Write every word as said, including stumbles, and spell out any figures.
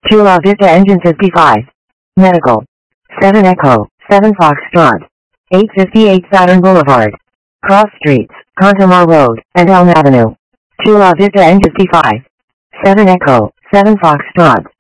Chula Vista Engine fifty-five. Medical. seven Echo, seven Foxtrot. eight fifty-eight Saturn Boulevard. Cross Streets, Contamar Road, and Elm Avenue. Chula Vista Engine fifty-five. seven Echo, seven Foxtrot.